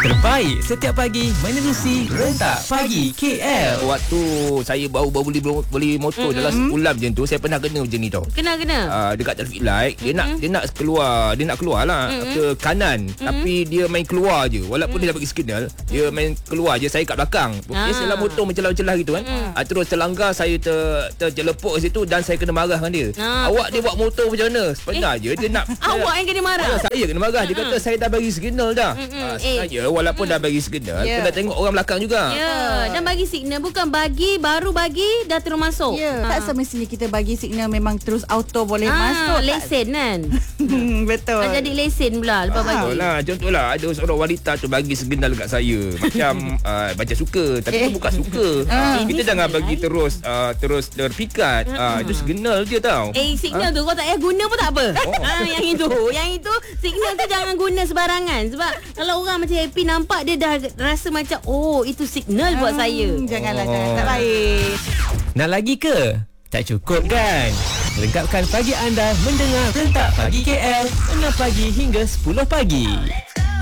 Terbaik setiap pagi menerusi Rentak Pagi KL. Waktu saya baru beli motor dalam sebulan macam tu, saya pernah kena macam ni tau. Kena. Dekat traffic light, dia nak keluar lah ke kanan, tapi dia main keluar je. Walaupun dia dah bagi signal, dia main keluar je. Saya kat belakang. Biasalah motor mencelah-celah gitu kan. Terus terlanggar, saya terjelepuk kat situ dan saya kena marah dengan dia. Awak dia buat motor macam mana? Sebenarnya dia nak Awak yang kena marah. Saya kena marah. Dia kata saya dah bagi signal dah. Sebenarnya walaupun dah bagi signal, kena tengok orang belakang juga. Dan bagi signal bukan baru bagi dah terus masuk. Tak semestinya kita bagi signal memang terus auto boleh masuk. Lesen kan. Betul. Tak jadi lesen pula lepas bagi. Contohlah ada seorang wanita tu bagi signal dekat saya macam baca suka, tapi tu bukan suka. Kita jangan bagi terus terpikat. Itu signal dia tau. Signal tu kau tak payah guna pun tak apa. Yang itu signal tu jangan guna sebarangan. Sebab kalau orang macam happy nampak dia dah rasa macam itu signal buat saya. Janganlah, tak baik. Nak lagi ke? Tak cukup kan? Lengkapkan pagi anda mendengar Rentak Pagi KL 6 pagi hingga 10 pagi.